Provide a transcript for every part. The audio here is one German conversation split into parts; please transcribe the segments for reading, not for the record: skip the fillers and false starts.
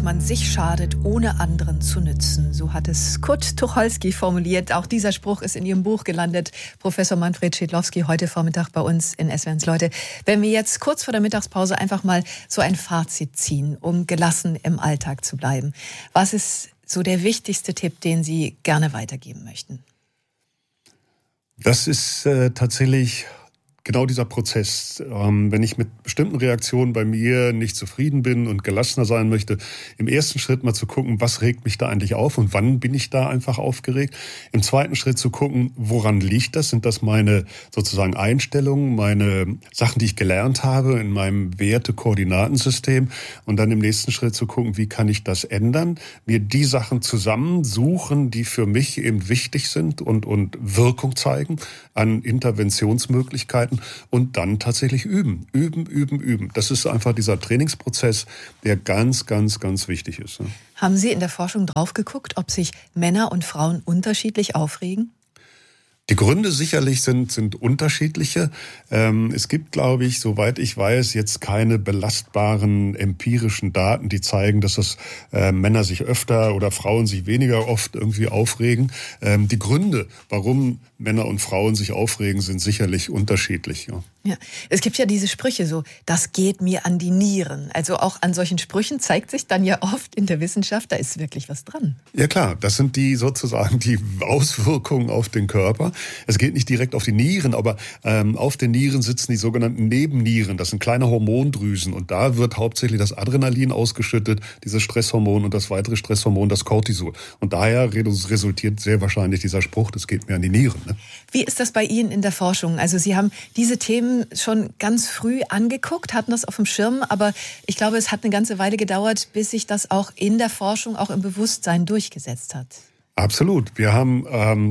man sich schadet, ohne anderen zu nützen. So hat es Kurt Tucholsky formuliert. Auch dieser Spruch ist in Ihrem Buch gelandet. Professor Manfred Schädlowski heute Vormittag bei uns in SWR1 Leute. Wenn wir jetzt kurz vor der Mittagspause einfach mal so ein Fazit ziehen, um gelassen im Alltag zu bleiben. Was ist so der wichtigste Tipp, den Sie gerne weitergeben möchten? Das ist tatsächlich genau dieser Prozess. Wenn ich mit bestimmten Reaktionen bei mir nicht zufrieden bin und gelassener sein möchte, im ersten Schritt mal zu gucken, was regt mich da eigentlich auf und wann bin ich da einfach aufgeregt. Im zweiten Schritt zu gucken, woran liegt das? Sind das meine sozusagen Einstellungen, meine Sachen, die ich gelernt habe in meinem Werte-Koordinatensystem? Und dann im nächsten Schritt zu gucken, wie kann ich das ändern? Mir die Sachen zusammensuchen, die für mich eben wichtig sind und Wirkung zeigen an Interventionsmöglichkeiten. Und dann tatsächlich üben. Das ist einfach dieser Trainingsprozess, der ganz, ganz, ganz wichtig ist. Haben Sie in der Forschung drauf geguckt, ob sich Männer und Frauen unterschiedlich aufregen? Die Gründe sicherlich sind unterschiedliche. Es gibt, glaube ich, soweit ich weiß, jetzt keine belastbaren empirischen Daten, die zeigen, dass das Männer sich öfter oder Frauen sich weniger oft irgendwie aufregen. Die Gründe, warum Männer und Frauen sich aufregen, sind sicherlich unterschiedlich. Ja, es gibt ja diese Sprüche so, das geht mir an die Nieren. Also auch an solchen Sprüchen zeigt sich dann ja oft in der Wissenschaft, da ist wirklich was dran. Ja klar, das sind die sozusagen die Auswirkungen auf den Körper. Es geht nicht direkt auf die Nieren, aber auf den Nieren sitzen die sogenannten Nebennieren. Das sind kleine Hormondrüsen und da wird hauptsächlich das Adrenalin ausgeschüttet, dieses Stresshormon und das weitere Stresshormon, das Cortisol. Und daher resultiert sehr wahrscheinlich dieser Spruch, das geht mir an die Nieren. Ne? Wie ist das bei Ihnen in der Forschung? Also Sie haben diese Themen schon ganz früh angeguckt, hatten das auf dem Schirm, aber ich glaube, es hat eine ganze Weile gedauert, bis sich das auch in der Forschung, auch im Bewusstsein durchgesetzt hat. Absolut. Wir haben,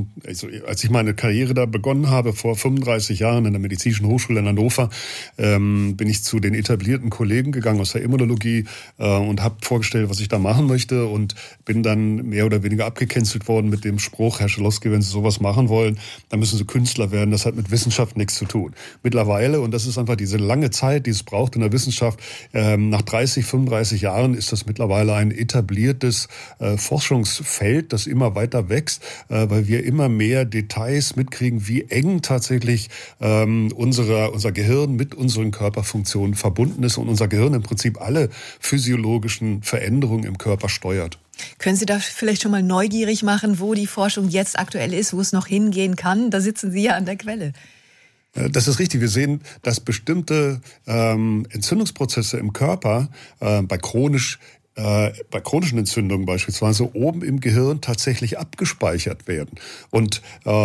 als ich meine Karriere da begonnen habe, vor 35 Jahren in der Medizinischen Hochschule in Hannover, bin ich zu den etablierten Kollegen gegangen aus der Immunologie und habe vorgestellt, was ich da machen möchte und bin dann mehr oder weniger abgecancelt worden mit dem Spruch, Herr Schädlowski, wenn Sie sowas machen wollen, dann müssen Sie Künstler werden. Das hat mit Wissenschaft nichts zu tun. Mittlerweile, und das ist einfach diese lange Zeit, die es braucht in der Wissenschaft, nach 30, 35 Jahren ist das mittlerweile ein etabliertes Forschungsfeld, das immer weiter wächst, weil wir immer mehr Details mitkriegen, wie eng tatsächlich unser Gehirn mit unseren Körperfunktionen verbunden ist und unser Gehirn im Prinzip alle physiologischen Veränderungen im Körper steuert. Können Sie da vielleicht schon mal neugierig machen, wo die Forschung jetzt aktuell ist, wo es noch hingehen kann? Da sitzen Sie ja an der Quelle. Das ist richtig. Wir sehen, dass bestimmte Entzündungsprozesse im Körper bei chronischen Entzündungen beispielsweise oben im Gehirn tatsächlich abgespeichert werden. Und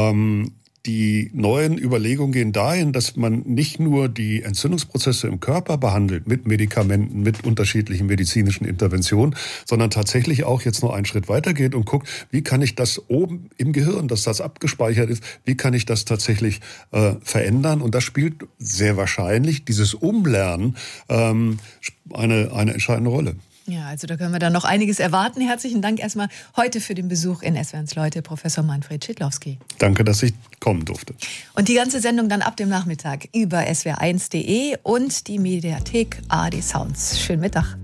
die neuen Überlegungen gehen dahin, dass man nicht nur die Entzündungsprozesse im Körper behandelt mit Medikamenten, mit unterschiedlichen medizinischen Interventionen, sondern tatsächlich auch jetzt noch einen Schritt weitergeht und guckt, wie kann ich das oben im Gehirn, dass das abgespeichert ist, wie kann ich das tatsächlich verändern? Und das spielt sehr wahrscheinlich, dieses Umlernen, eine entscheidende Rolle. Ja, also da können wir dann noch einiges erwarten. Herzlichen Dank erstmal heute für den Besuch in SWR1 Leute, Professor Manfred Schädlowski. Danke, dass ich kommen durfte. Und die ganze Sendung dann ab dem Nachmittag über swr1.de und die Mediathek ARD Sounds. Schönen Mittag.